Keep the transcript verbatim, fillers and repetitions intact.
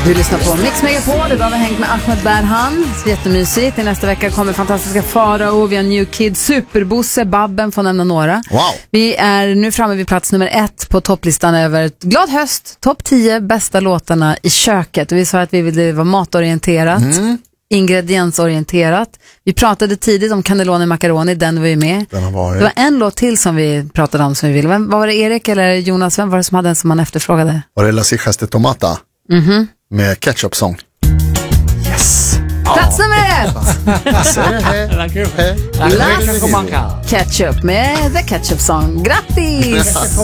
Du lyssnar på Mix Megapol. Idag har vi hängt med Ahmed Berhan. Jättemysigt. I nästa vecka kommer fantastiska Farao. Vi har New Kid, Superbosse, Babben, får nämna några. Wow. Vi är nu framme vid plats nummer ett på topplistan över Glad höst, topp tio bästa låtarna i köket. Och vi sa att vi ville vara matorienterat, mm. ingrediensorienterat. Vi pratade tidigt om cannelloni macaroni, den var ju med. Den har varit. Det var en låt till som vi pratade om som vi ville. Vem, var det Erik eller Jonas? Vem var det som hade en som man efterfrågade? Var det Las Hijas de Tomata? Mhm. Med ketchup-sång. Yes! Plats nummer ett! La Ketchup med The Ketchup Song. Grattis!